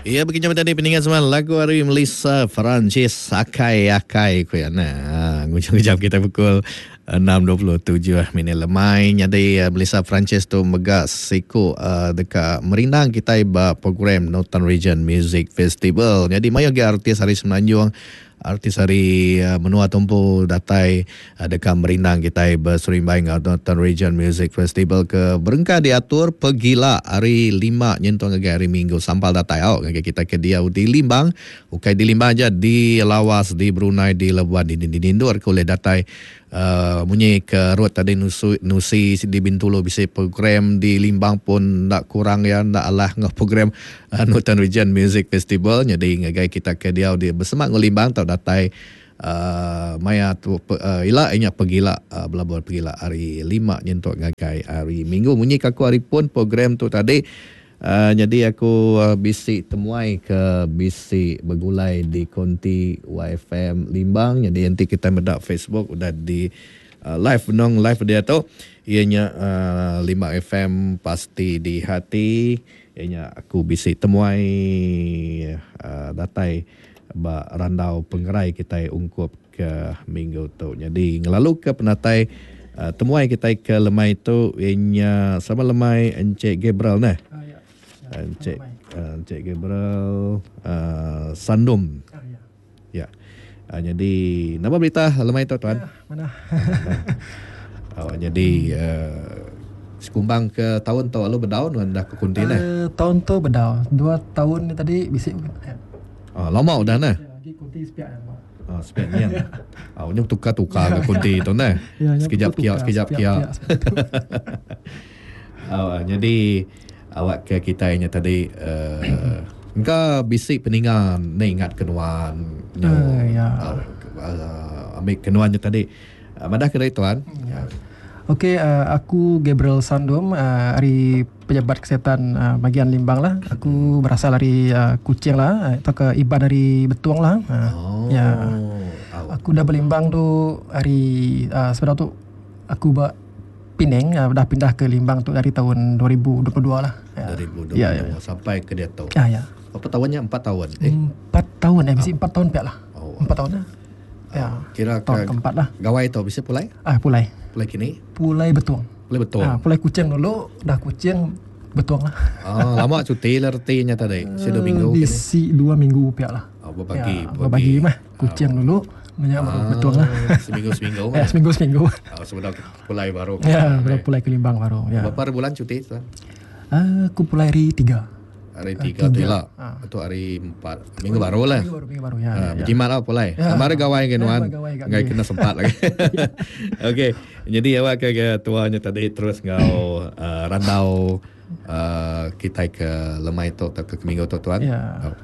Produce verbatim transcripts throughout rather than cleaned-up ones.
Ya, begini tadi peningan semua lagu hari Melissa Francis Akai Akai ko yan na. Ngujang-ngujang kita pukul enam dua puluh tujuh minit lemai. Nyadai uh, Melissa Francis tu megak siko uh, dekat merindang kita iba program Northern Region Music Festival. Jadi mayo ge artis hari Semenanjung, artis hari uh, menua tumpu datai uh, dekat merindang kita berserimbai dengan Northern Region Music Festival ke berengka diatur pegila hari lima nyentuh ngagi hari Minggu sampal datai au ngagi kita ke dia di Limbang ukai di Limbang aja di Lawas di Brunei di Labuan di Dindur ke oleh datai uh, munyi ke ruat tadi nusu, nusi di Bintulu bisa program di Limbang pun tak kurang ya tak alah ngah program uh, Northern Region Music Festival jadi ngagi kita ke dia di bersemak ngelimbang tau datai uh, maya tu uh, ila inya pegila uh, belabur pegila hari lima nyentuk ngagai hari Minggu munyi kaku hari pun program tu tadi uh, jadi aku uh, bisi temuai ke bisi bergulai di konti Y F M Limbang jadi nanti kita medak Facebook udah di uh, live nong live dia tu ianya uh, lima F M pasti di hati ianya aku bisi temuai uh, datai ba randau pengerai kita ungkup ke minggu tu. Jadi ngelalu ke penatai uh, temuai kita ke lemai tu ianya sama lemai Encik Gabriel nah. Ah, ya. Ya, Encik uh, Encik Gabriel uh, Sandum. Ah, ya. Ya. Uh, jadi nama berita lemai tu tuan? Ya, mana? Oh, jadi uh, sekumbang ke tahun tu lalu berdaun dah ke kunti nah. Uh, tahun tu berdaun. Dua tahun ni tadi bisik. Ya. Oh, lama dah nah. Lagi kunti sepiak yang mak. Oh, sepiak ni. Ah, nyum tukar-tukar ke kunti tu nah. Sekejap kiak, sekejap kiak. Oh, jadi awak ke kita ini tadi uh, engkau bisik peningan ni ingat kenuan. Uh, ya. Uh, uh, ambil kenuannya tadi. Uh, madah kedai tuan. Ya. Okey, uh, aku Gabriel Sandum, uh, dari pejabat kesihatan uh, bagian Limbang lah. Aku berasal dari uh, Kuching lah, atau ke Iban dari Betuang lah. Uh, oh. Ya. Aku dah berlimbang tu hari uh, sebenarnya tu aku buat Penang, uh, dah pindah ke Limbang tu dari tahun dua ribu dua puluh dua lah. Ya. dua ribu dua puluh dua ya, ya, ya. Sampai ke dia tu. Ya, ya. Berapa tahunnya? Empat tahun. Eh? Empat tahun, eh, mesti empat tahun pihak lah. Oh. Empat tahun lah. Ya. Kira tahun keempat lah. Gawai tu bisa pulai? Ah, pulai. Pulai kini? Pulai Betuang. Pulai Betuang. Ah, pulai Kuching dulu, dah Kuching Betuang lah. Ah, lama cuti lah artinya tadi. Si dua minggu. Di si dua minggu pihak lah. Oh, berbagi. Ya, berbagi mah. Kuching oh. dulu, banyak ah, Betuang lah. Seminggu-seminggu. Ya, seminggu-seminggu. Oh, sebentar pulai baru. Ya, baru pulai ke Limbang baru. Ya. Berapa bulan cuti? Uh, aku pulai hari tiga. Hari tiga tu lah. Ah. Itu hari empat. Minggu baru lah. Minggu baru, minggu baru ya. Ah, berjimat lah pulai. Ya. Kemarin gawai kenuan. Enggak kena sempat lagi. Okey. Jadi awak ke tuanya tadi terus ngau uh, randau uh, kita ke lemai tu ke minggu tu tuan. Ya. Oh.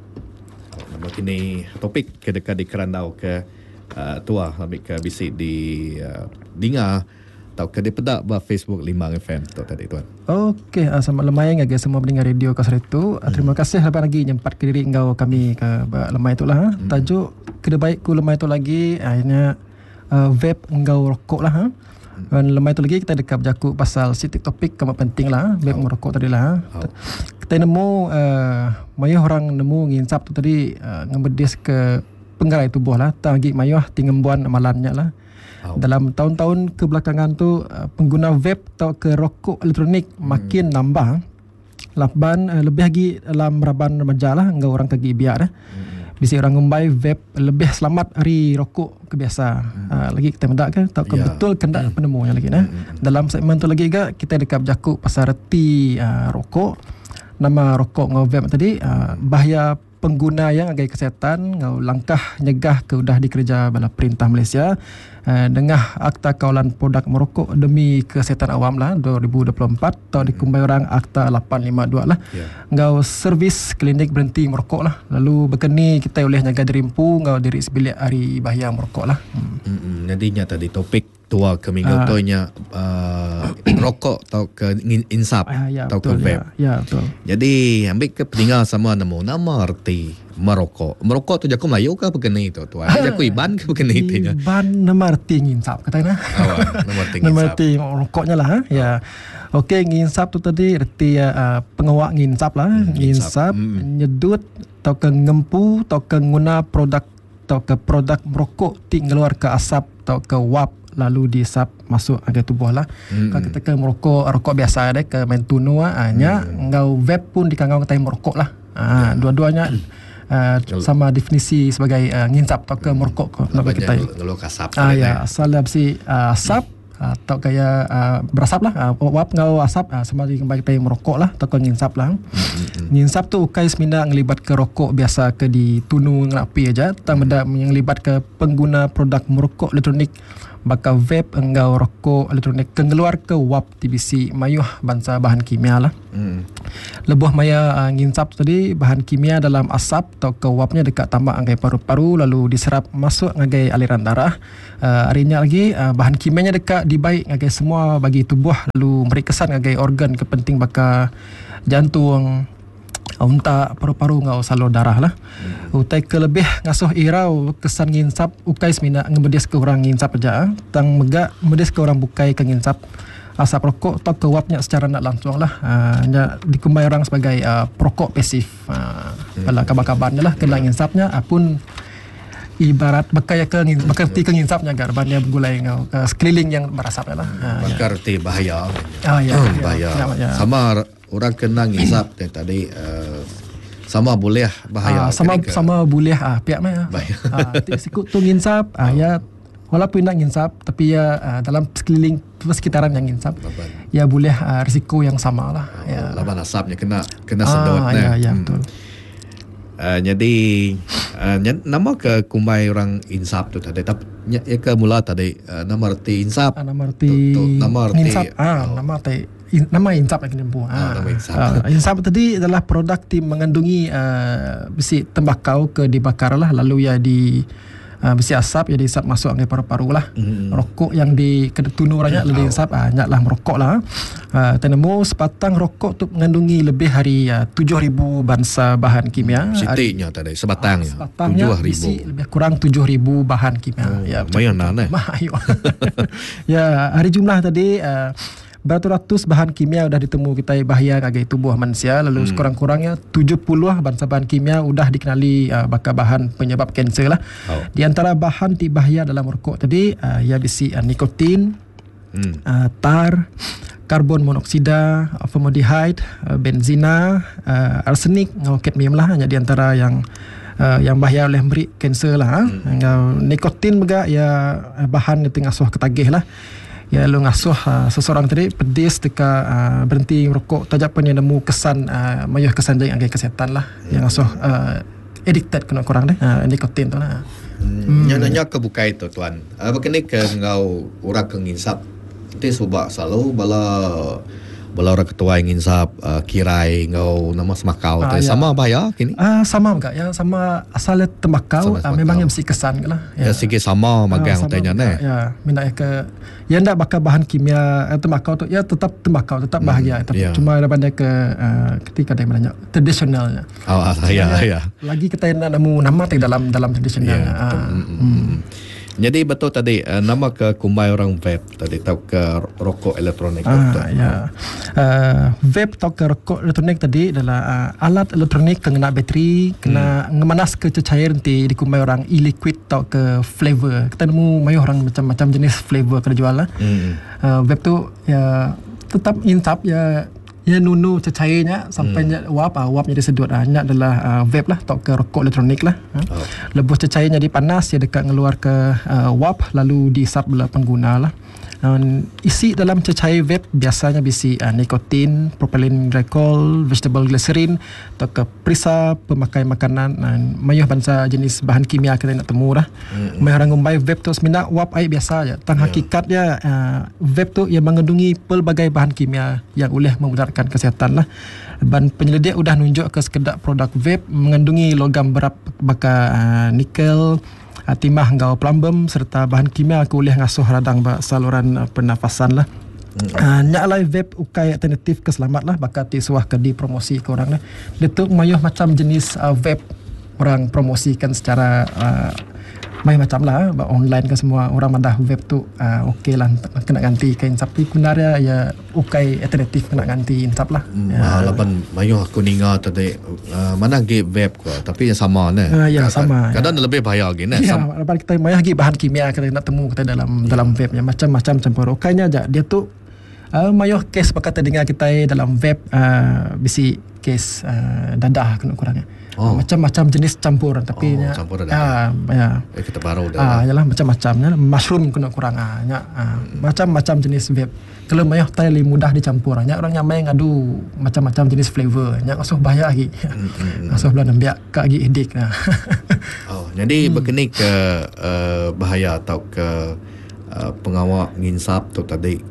Oh, nama kini topik ke dekat di kerandau ke uh, tua lebih ke bisik di uh, Dinga atau ke di pedak bah Facebook Limbang F M tu tadi tuan. Okey, uh, sama lemai ngagi semua pendengar radio kasar itu. Uh, terima kasih lepas lagi nyempat ke diri engkau kami ke lemai itulah. Ha? Hmm. Tajuk kedebaikku lemai itu lagi akhirnya uh, vape engkau rokok lah. Ha? Dan lemai itu lagi kita dekat berjaku pasal sitik topik kamu penting lah. Vape oh. merokok tadi lah. Ha? Oh. Kita nemu uh, maya orang nemu nginsap tu tadi uh, ngebedis ke penggerai tubuh lah. Tagi mayah tingembuan amalannya lah. Oh. Dalam tahun-tahun kebelakangan tu uh, pengguna vape atau ke rokok elektronik hmm. makin nambah. Laban uh, lebih lagi dalam raban remaja lah enggak orang kaki biar dah. Hmm. Bisa orang ngumbai vape lebih selamat hari rokok kebiasa. Hmm. Uh, lagi kita mendak ke tak yeah. betul kendak hmm. penemunya lagi nah. Hmm. Dalam segmen tu lagi juga kita dekat berjaku pasal reti uh, rokok. Nama rokok ngau vape tadi uh, bahaya pengguna yang agak kesihatan ngau langkah nyegah ke udah dikerja bala perintah Malaysia uh, dengah Akta Kawalan Produk Merokok demi Kesihatan Awam lah dua ribu dua puluh empat atau dikumbai orang Akta lapan lima dua lah. Yeah. Ngau servis klinik berhenti merokok lah. Lalu berkeni kita boleh jaga diri empu ngau diri sebilik hari bahaya merokok lah. Hmm. Hmm, nantinya tadi topik tua ke minggu tu nya uh, rokok atau ke insap Ah, ya, atau ke betul, vape. ya, ya betul. Jadi ambil ke peninggal sama nemu nama arti merokok. Merokok tu jaku Melayu ke begini tu tuan? Jaku Iban ke begini tu nya? Iban nama arti nginsap katanya. Awak nama arti Nama insap. arti rokoknya lah. Ha? Ya. Okey, nginsap tu tadi arti uh, pengawak nginsap lah. Hmm, nginsap. Nginsap, Hmm. nyedut atau ke ngempu atau ke guna produk atau ke produk merokok ti keluar ke asap atau ke wap lalu diisap masuk ke tubuh lah. Hmm. Kalau kita ke merokok rokok biasa deh ke main tunu ah nya Hmm. ngau vape pun dikangau kata merokok lah. Ah, dua-duanya uh, sama definisi sebagai uh, nginsap atau ke merokok ko Namanya kita. ngeluh kasap. Ah ya, asal dari si uh, asap atau gaya uh, berasap lah, uh, wap ngau asap uh, sama di kembali kita merokok lah atau ke nginsap lah. Hmm. Nginsap tu ukai semina ngelibat ke rokok biasa ke di tunu ngapi aja, tang benda yang libat ke pengguna produk merokok elektronik baka vape engau rokok elektronik keluar ke wap T B C mayuh bangsa bahan kimia lah. Hmm. Lebuh maya uh, nginsap tu tadi bahan kimia dalam asap atau ke wapnya dekat tambak anggai paru-paru lalu diserap masuk ngagai aliran darah. Uh, harinya lagi uh, bahan kimianya dekat dibaik ngagai semua bagi tubuh lalu beri kesan ngagai organ kepenting baka jantung, unta, paru-paru ngau salur darah lah. Hmm. Utai ke lebih ngasuh irau kesan nginsap ukai semina ngemedis ke orang nginsap aja. Tang megak medis ke orang bukai ke nginsap asap rokok atau ke wapnya secara nak langsung lah. Uh, dikumai orang sebagai uh, perokok pasif. Uh, hmm. Kalau kabar-kabarnya lah kena nginsapnya uh, pun ibarat bekai ke bekerti ke nginsapnya agar bannya bergulai ngau uh, sekeliling yang berasap lah. Uh, Bakar ti bahaya. Ah ya, Oh, ya, bahaya. ya, ya. Sama orang kena ngisap tadi, tadi uh, sama boleh bahaya. Ah, sama ketika- sama boleh ah pihak mana. Bahaya. Ah, ti sikut tu nginsap ah ya walaupun nak nginsap tapi ya ah, dalam sekeliling persekitaran yang nginsap Laban, ya boleh ah, risiko yang sama lah. oh, Ya. laban asapnya kena kena sedot. Ah, nah. ya, ya Hmm. betul. Uh, jadi uh, ny- nama ke kumai orang insap tu tadi tapi ny- ya ke mula tadi uh, nama arti insap Ah, nama arti Tu- tu, nama arti- nginsap ah oh. nama arti in, nama insap lagi nempu. Ah, Ah, nama insap. ah, insap tadi adalah produk yang mengandungi uh, besi tembakau ke dibakar lah lalu ya di uh, besi asap ya diisap masuk ke paru-paru lah. Hmm. Rokok yang di tunu orangnya Hmm. lebih Oh. sap ah nyaklah merokok lah. Uh, tenemu sepatang rokok tu mengandungi lebih hari uh, tujuh ribu bangsa bahan kimia. Sitiknya tadi sebatangnya Sebatangnya tujuh ribu. isi lebih kurang tujuh ribu bahan kimia. Oh, ya, lumayan lah, eh. Ayo. Ya, hari jumlah tadi uh, beratus-ratus bahan kimia sudah ditemu kita bahaya bagi tubuh manusia lalu hmm. sekurang-kurangnya tujuh puluh bangsa bahan kimia sudah dikenali uh, bakal bahan penyebab kanser lah. Oh. Di antara bahan ti bahaya dalam rokok tadi uh, ia bisi uh, nikotin, Hmm. uh, tar, karbon monoksida, formaldehyde, uh, benzina, uh, arsenik, ngau kadmium lah hanya di antara yang uh, yang bahaya oleh memberi kanser lah. Hmm. Ngau nikotin juga ya uh, bahan yang ngasuh ketagih lah. Ya lu ngasuh uh, seseorang tadi pedis dekat uh, berhenti merokok tajak pun yang nemu kesan uh, mayuh kesan dia anggai kesihatan lah. Hmm. Yang ngasuh uh, addicted kena kurang deh uh, nikotin tu lah. Hmm. Yang nanya ke bukai tu tuan. Apa kini ke ngau orang ke nginsap. Nanti subak selalu bala bala orang ketua yang nginsap uh, kirai ngau nama semakau Ah, tu ya. sama bahaya kini. Ah sama juga ya sama asal tembakau, Sama ah, tembakau. memang yang mesti kesan ke lah. Ya, sikit sama magang Ah, sama tanya juga, ne. Ya, minat ke ya ndak bakal bahan kimia eh, tembakau tu ya tetap tembakau tetap Hmm, bahagia tapi ya. cuma daripada ke uh, ketika dia menanya tradisionalnya. Oh, ah, ya, ya. Lagi kita nak nemu nama tu dalam dalam tradisionalnya. Ya, betul. Ah, Mm, mm, hmm. mm. Jadi betul tadi uh, nama ke kumai orang vape tadi tahu ke rokok elektronik. Ah, betul. ya. Uh, vape atau ke rokok elektronik tadi adalah uh, alat elektronik kena bateri, kena hmm. ngemanas ke cecair nanti dikumai orang e-liquid atau ke flavor. Kita nemu mayu orang macam-macam jenis flavor kena jual lah. Hmm. Uh, vape tu ya tetap insap ya ya nunu cecairnya sampai hmm. wap ah, wap jadi sedut ah nya adalah uh, vape lah atau ke rokok elektronik lah. Ha? Oh. Lebuh cecairnya dipanas ya dekat ngeluar ke uh, wap lalu diisap oleh pengguna lah. Um, isi dalam cecair vape biasanya bisi uh, nikotin, propylene glycol, vegetable glycerin atau ke perisa pemakai makanan dan uh, mayuh bangsa jenis bahan kimia kita nak temu lah. Mm-hmm. Mayuh orang ngumbai vape tu sebenarnya wap air biasa je. Tang yeah. hakikatnya uh, vape tu yang mengandungi pelbagai bahan kimia yang boleh memudaratkan kesihatan lah. Dan penyelidik sudah nunjuk ke sekedar produk vape mengandungi logam berat bakal uh, nikel, uh, timah ngau plumbum serta bahan kimia aku boleh ngasuh radang ba saluran uh, pernafasan lah. Uh, nyak lai vape ukai alternatif ke selamat lah bakat disuah ke di promosi ke orang lah. Dia tu mayuh macam jenis uh, vape orang promosikan secara uh, mai macam lah online ke semua orang mandah vape tu uh, okey lah kena ganti kain tapi sebenarnya ya ukai alternatif kena ganti insap lah. Hmm, ya. Lapan mayuh aku ninga tadi uh, mana ge vape ko tapi yang sama ne. Uh, ya sama. Kadang ya. Lebih bahaya gini. Ya, lapan kita mayuh lagi bahan kimia kita nak temu kita dalam ya. dalam vape nya macam-macam campur. Ukainya aja dia tu Uh, mayuh kes pakat terdengar kita dalam vape uh, bisi kes uh, dadah kena kurangnya. Oh. Uh, macam-macam jenis campuran tapi oh, campur dadah. Ya, ya. Eh, kita baru dah. Ah, yalah macam-macamnya mushroom kena kurang ah, ya, uh, hmm. macam-macam jenis vape. Kalau mayuh tai mudah dicampur. Nya orang nyamai ngadu macam-macam jenis flavor. Nya asuh bahaya lagi. Hmm. Asuh belah nambiak ka lagi edik nah. Oh, jadi hmm. berkenik ke uh, bahaya atau ke uh, pengawal nginsap tu tadi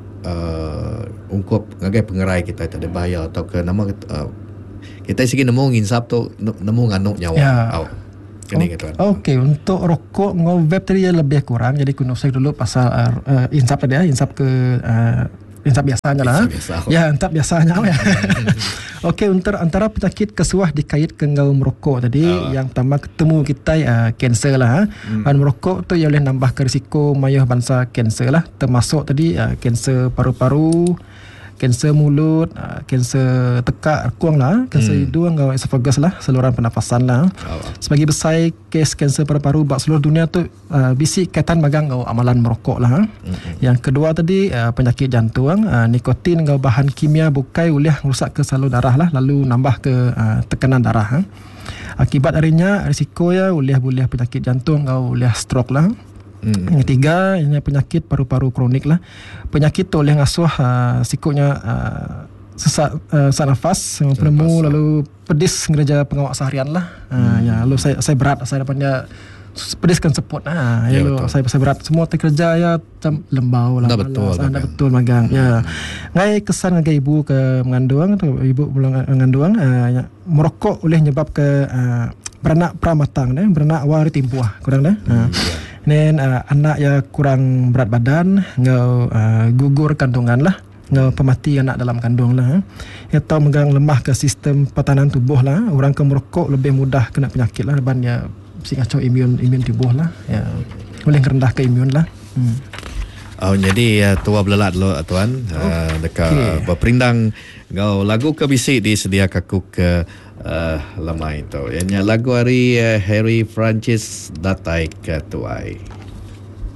Uh, ungkup ngagai pengerai kita tak ada bahaya atau ke nama uh, kita segi nemu nginsap tu nemu nganuk nyawa. Ya. Oh. Kini okay. Tuan. Okey, untuk rokok ngau vape tadi lebih kurang jadi kuno saya dulu pasal uh, uh, insap tadi ya, insap ke uh, insap biasanya lah. Biasa. Ya, insap biasanya ya. Okey, untuk antara penyakit kesuah dikait ke ngau merokok tadi uh. yang pertama ketemu kita uh, kanser lah. Hmm. Dan merokok tu ia boleh nambah ke risiko mayuh bangsa kanser lah, termasuk tadi uh, kanser paru-paru, kanser mulut, uh, kanser tekak kuang lah, kanser hmm. hidung ngau esophagus lah, saluran pernafasan lah. Uh. Sebagai besar kes kanser paru-paru bak seluruh dunia tu uh, bisi kaitan magang ngau amalan merokok lah. Hmm. Yang kedua tadi uh, penyakit jantung, uh, nikotin ngau bahan kimia bukai boleh merusak ke salur darah lah, lalu nambah ke uh, tekanan darah. Ha. Akibat darinya risiko ya boleh boleh penyakit jantung ngau boleh stroke lah. Hmm. Yang ketiga ini penyakit paru-paru kronik lah. Penyakit tu oleh ngasuh uh, sikutnya uh, sesak uh, sesak nafas, penemu lalu pedis ngereja pengawak seharian lah. Uh, hmm. Ya lalu saya saya berat saya depan dia pediskan seput ah ya, ya saya saya berat semua terkerja ya macam lembau lah. Dah betul. Dah betul magang. Hmm. Ya. Ngai kesan ngagai ibu ke mengandung atau ibu belum mengandung uh, ya, merokok boleh nyebab ke uh, beranak pramatang deh, beranak wari timpuah kurang deh. Hmm. Uh. Nen uh, anak ya kurang berat badan, ngau uh, gugur kandungan lah, ngau pemati anak dalam kandung lah. Ya tahu megang lemah ke sistem pertahanan tubuh lah. Orang ke merokok lebih mudah kena penyakit lah, ban ya mesti ngacau imun imun tubuh lah. Ya boleh rendah ke imun lah. Hmm. Oh, jadi uh, tua belelat lo tuan oh. uh, dekat okay. berperindang ngau lagu ke bisik disedia kaku ke uh, lemai tu. Yang lagu hari uh, Harry Francis datai ke tuai.